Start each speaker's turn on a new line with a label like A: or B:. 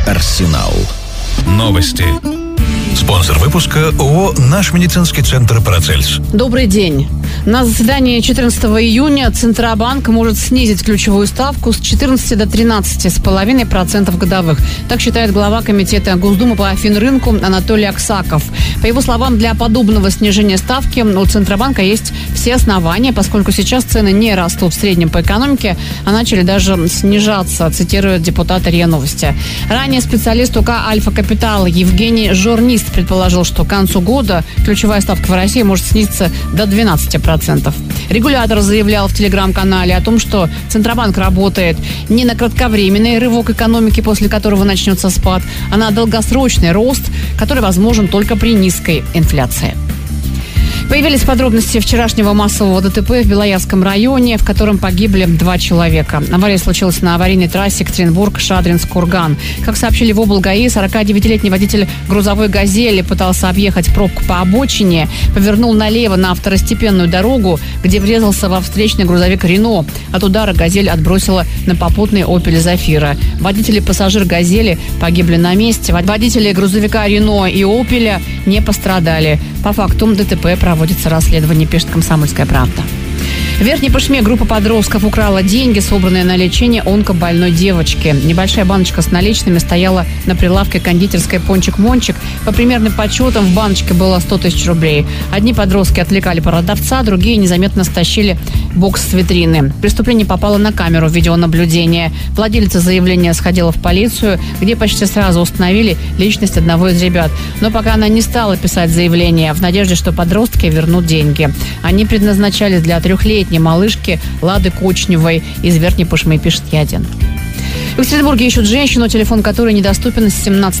A: Арсенал. Новости. Спонсор выпуска ООО «Наш медицинский центр Парацельс».
B: Добрый день. На заседании 14 июня Центробанк может снизить ключевую ставку с 14 до 13,5% годовых. Так считает глава комитета Госдумы по финрынку Анатолий Аксаков. По его словам, для подобного снижения ставки у Центробанка есть все основания, поскольку сейчас цены не растут в среднем по экономике, а начали даже снижаться, цитирует депутат РИА Новости. Ранее специалист УК «Альфа Капитал» Евгений Жорнист предположил, что к концу года ключевая ставка в России может снизиться до 12%. Регулятор заявлял в телеграм-канале о том, что Центробанк работает не на кратковременный рывок экономики, после которого начнется спад, а на долгосрочный рост, который возможен только при низкой инфляции. Появились подробности вчерашнего массового ДТП в Белоярском районе, в котором погибли 2 человека. Авария случилась на аварийной трассе Екатеринбург-Шадринск-Курган. Как сообщили в облгаи, 49-летний водитель грузовой «Газели» пытался объехать пробку по обочине, повернул налево на второстепенную дорогу, где врезался во встречный грузовик «Рено». От удара «Газель» отбросила на попутный «Опель Зафира». Водитель и пассажир «Газели» погибли на месте. Водители грузовика «Рено» и «Опеля» не пострадали. По факту ДТП проводится расследование, пишет «Комсомольская правда». В Верхней Пышме группа подростков украла деньги, собранные на лечение онкобольной девочки. Небольшая баночка с наличными стояла на прилавке кондитерской «Пончик-Мончик». По примерным подсчетам в баночке было 100 тысяч рублей. Одни подростки отвлекали продавца, другие незаметно стащили бокс с витрины. Преступление попало на камеру видеонаблюдения. Владелица заявления сходила в полицию, где почти сразу установили личность одного из ребят. Но пока она не стала писать заявление, в надежде, что подростки вернут деньги. Они предназначались для 3-летней малышки Лады Кочневой из Верхней Пышмы, пишет Ядин. В Екатеринбурге ищут женщину, телефон которой недоступен с 17